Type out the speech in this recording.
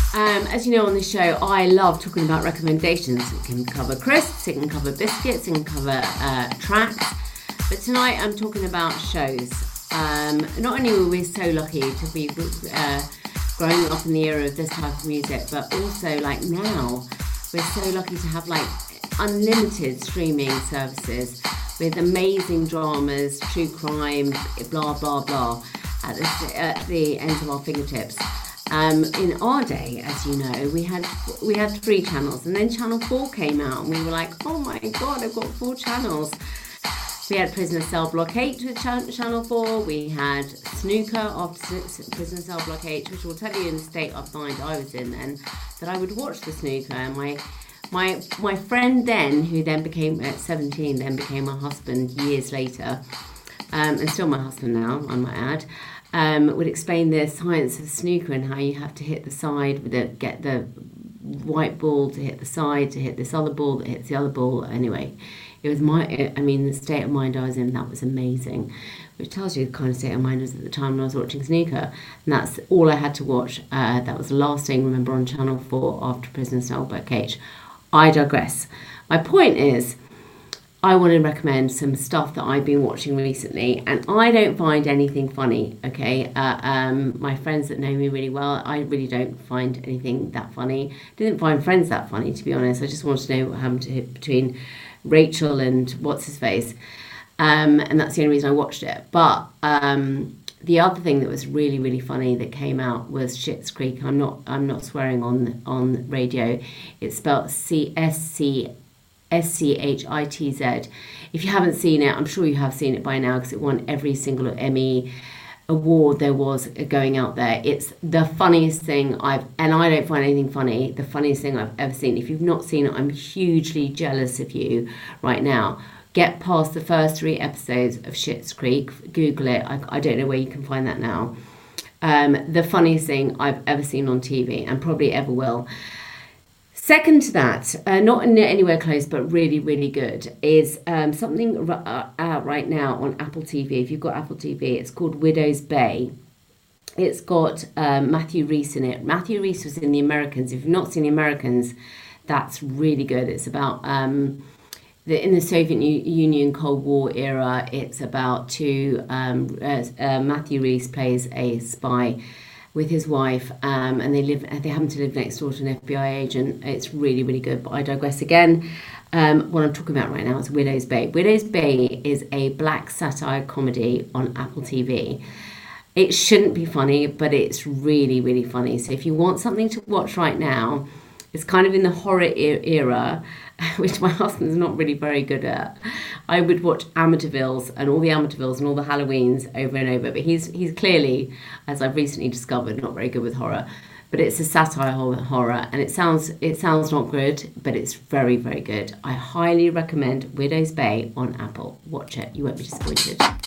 As you know on the show, I love talking about recommendations. It can cover crisps, it can cover biscuits, it can cover tracks. But tonight I'm talking about shows. Not only were we so lucky to be growing up in the era of this type of music, but also like now we're so lucky to have like unlimited streaming services with amazing dramas, true crime, blah blah blah at the ends of our fingertips. In our day, as you know, we had 3 channels, and then Channel 4 came out, and we were like, oh my god, I've got 4 channels. We had Prisoner Cell Block H with Channel 4. We had Snooker after Prisoner Cell Block H, which will tell you in the state of mind I was in then, that I would watch the Snooker. And my friend then, who then became, at 17, then became my husband years later, and still my husband now, I might add, would explain the science of snooker and how you have to hit the side with get the white ball to hit the side, to hit this other ball that hits the other ball. Anyway, it was the state of mind I was in, that was amazing, which tells you the kind of state of mind I was at the time when I was watching snooker. And that's all I had to watch. That was the last thing, remember, on Channel 4 after Prisoner Cell Block H. I digress. My point is, I want to recommend some stuff that I've been watching recently, and I don't find anything funny, okay? My friends that know me really well, I really don't find anything that funny. Didn't find Friends that funny, to be honest. I just wanted to know what happened between Rachel and what's-his-face, and that's the only reason I watched it. But the other thing that was really, really funny that came out was Schitt's Creek. I'm not swearing on radio. It's spelled CSCHITZ. If you haven't seen it, I'm sure you have seen it by now because it won every single Emmy award there was going out there. It's the funniest thing and I don't find anything funny, the funniest thing I've ever seen. If you've not seen it, I'm hugely jealous of you right now. Get past the first 3 episodes of Schitt's Creek, Google it. I don't know where you can find that now. The funniest thing I've ever seen on TV and probably ever will. Second to that, not anywhere close, but really, really good, is something out right now on Apple TV. If you've got Apple TV, it's called Widow's Bay. It's got Matthew Rhys in it. Matthew Rhys was in The Americans. If you've not seen The Americans, that's really good. It's about in the Soviet Union Cold War era. It's about Matthew Rhys plays a spy with his wife, and they happen to live next door to an FBI agent. It's really, really good, but I digress again. What I'm talking about right now is Widow's Bay. Widow's Bay is a black satire comedy on Apple TV. It shouldn't be funny, but it's really, really funny. So if you want something to watch right now, it's kind of in the horror era, which my husband's not really very good at. I would watch Amityville's and all the Amityville's and all the Halloweens over and over. But he's clearly, as I've recently discovered, not very good with horror. But it's a satire horror, and it sounds not good, but it's very, very good. I highly recommend Widow's Bay on Apple. Watch it. You won't be disappointed.